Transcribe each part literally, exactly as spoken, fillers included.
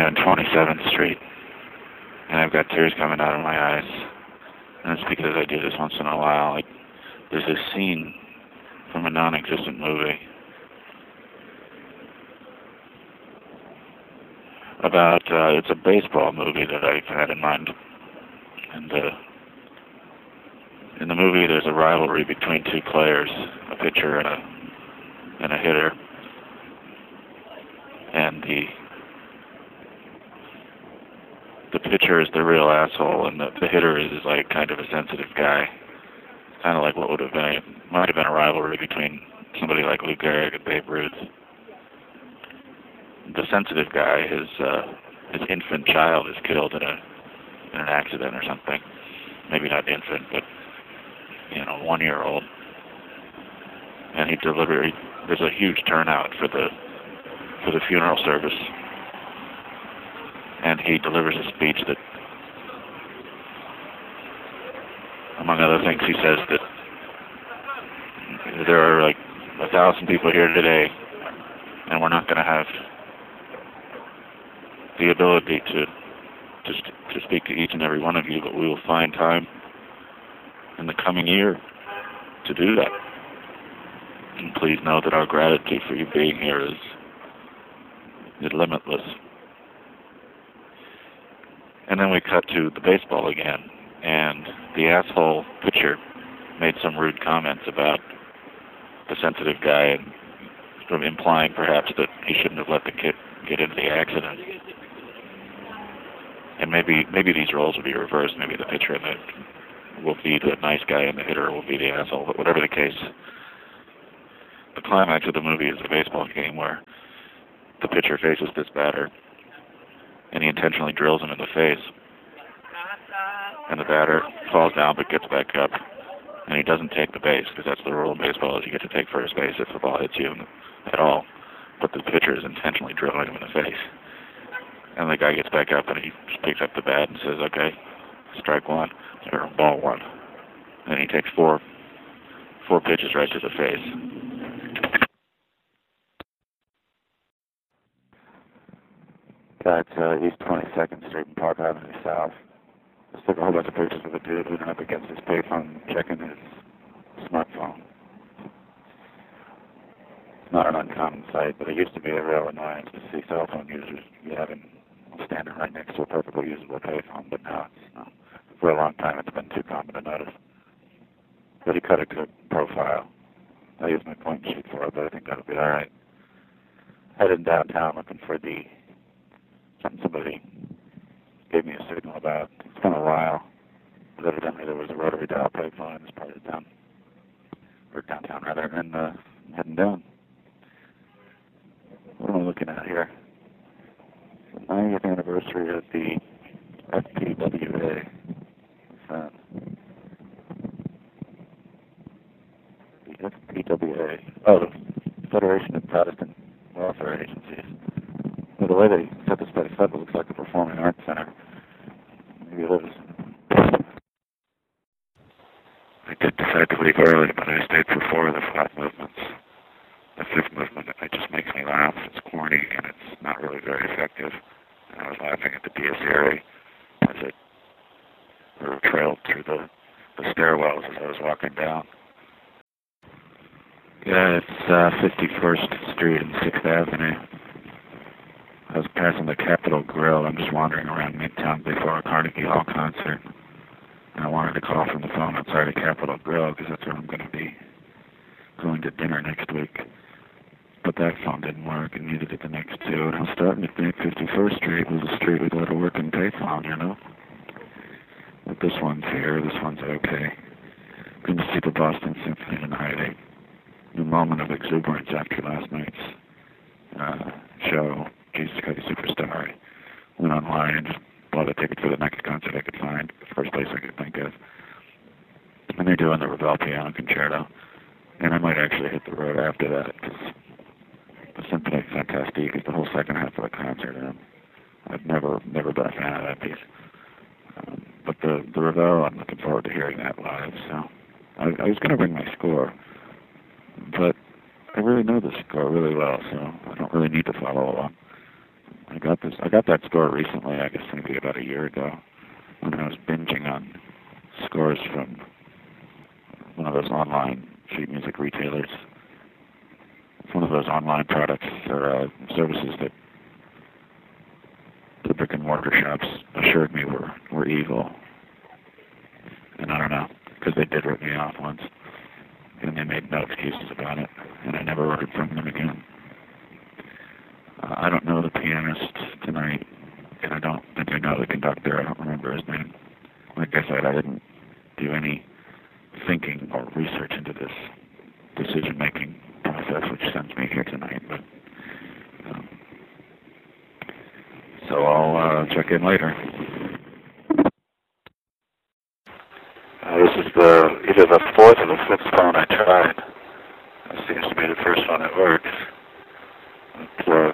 here on twenty-seventh Street, and I've got tears coming out of my eyes. And it's because I do this once in a while. Like, there's this scene from a non-existent movie about, uh, it's a baseball movie that I had in mind. And uh, in the movie, there's a rivalry between two players, a pitcher and a and a hitter. And the the pitcher is the real asshole, and the, the hitter is like kind of a sensitive guy. Kind of like what would have been, a, might have been a rivalry between somebody like Lou Gehrig and Babe Ruth. The sensitive guy, his uh, his infant child is killed in a in an accident or something. Maybe not infant, but you know, one year old. And he delivered. There's a huge turnout for the for the funeral service, and he delivers a speech that, among other things, he says that there are like a thousand people here today, and we're not going to have the ability to just to speak to each and every one of you, but we will find time in the coming year to do that. And please know that our gratitude for you being here is, is limitless. And then we cut to the baseball again, and the asshole pitcher made some rude comments about the sensitive guy, and sort of implying perhaps that he shouldn't have let the kid get into the accident. And maybe maybe these roles will be reversed. Maybe the pitcher and the will be the nice guy and the hitter will be the asshole. But whatever the case, the climax of the movie is a baseball game where the pitcher faces this batter, and he intentionally drills him in the face. And the batter falls down but gets back up, and he doesn't take the base, because that's the rule in baseball, is you get to take first base if the ball hits you at all. But the pitcher is intentionally drilling him in the face. And the guy gets back up and he picks up the bat and says, okay, strike one, or ball one. And he takes four four pitches right to the face. Got uh, East twenty-second Street and Park Avenue South. Just took a whole bunch of pictures of a dude leaning up against his payphone checking his smartphone. It's not an uncommon sight, but it used to be a real annoyance to see cell phone users having standing right next to a perfectly usable payphone, but now it's, you know, for a long time it's been too common to notice. But he cut a good profile. I used my point sheet for it, but I think that'll be all right. Headed downtown looking for the something somebody gave me a signal about. It's been a while, but evidently there was a rotary dial payphone in this part of town, or downtown rather, and uh, I'm heading down. What am I looking at here? The ninetieth anniversary of the F P W A. What's that? The F P W A. Oh, the Federation of Protestant Welfare Agencies. Well, the way they set this place up, it looks like a performing arts center. Maybe it is. I did decide to leave early, but I stayed for four of the five movements. The fifth movement, it just makes me laugh. It's corny, and it's not really very effective. And I was laughing at the Dies Irae as it trailed through the, the stairwells as I was walking down. Yeah, it's uh, fifty-first Street and sixth Avenue. I was passing the Capitol Grill. I'm just wandering around Midtown before a Carnegie Hall concert. And I wanted to call from the phone outside the Capitol Grill because that's where I'm going to be going to dinner next week. But that phone didn't work, and neither did the next two. And I was starting to think fifty-first Street was a street we go to work and pay phone, you know? But this one's here, this one's okay. Going to see the Boston Symphony tonight. A new moment of exuberance after last night's uh, show, Jesus Christ Superstar. I went online and just bought a ticket for the next concert I could find, the first place I could think of. And they're doing the Ravel Piano Concerto. And I might actually hit the road after that, because the Symphony Fantastique is the whole second half of the concert, and I've never never been a fan of that piece. Um, but the, the Ravel, I'm looking forward to hearing that live. So I, I was going to bring my score, but I really know the score really well, so I don't really need to follow along. I got this. I got that score recently. I guess maybe about a year ago, when I was binging on scores from one of those online sheet music retailers. It's one of those online products or uh, services that the brick and mortar shops assured me were were evil. And I don't know, because they did rip me off once, and they made no excuses about it, and I never ordered from them again. Uh, I don't know the pianist tonight, and I don't think I know the conductor. I don't remember his name. Like I said, I didn't do any thinking or research into this decision-making process, which sends me here tonight. But um, so I'll uh, check in later. Uh, this is the either the fourth or the fifth phone I tried. It seems to be the first one that works. It's uh,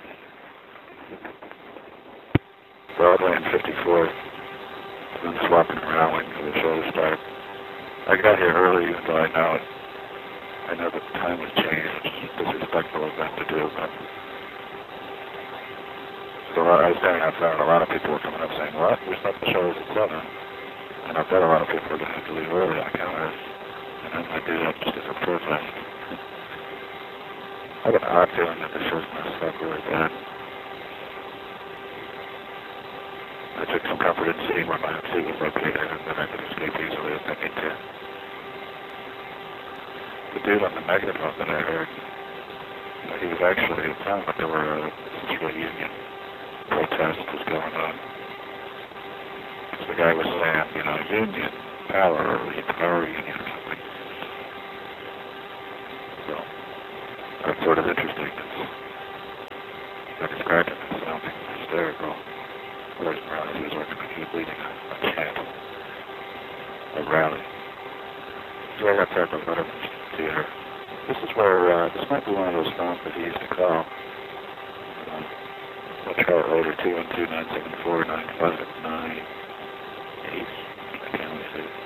Broadway and fifty-fourth. I'm just walking around waiting for the show to start. I got here early, even though I know it. I know the time was changed, which is disrespectful of them to do, but so I was standing outside, and a lot of people were coming up saying, "What? We thought the show was at seven." And I bet a lot of people are going to have to leave early on account. And I'm going to do that just as a protest. I got an odd feeling that the show's going to suck really bad. I took some comfort in seeing where my seat was located and that I could escape easily if I need to. The dude on the megaphone that I heard, he was actually, it sounded like there were a central union protest was going on. Because the guy was saying, you know, union, power, or power union or something. So, that's sort of interesting. I described it as sounding hysterical. Whereas Morales, he was working like he was leading a, a chant, a rally. So I got several Letterman's Theater. This is where, uh, this might be one of those phones that he used to call. Uh, I'll try it later, two one two, nine seven four, nine five nine eight. I can't really say it.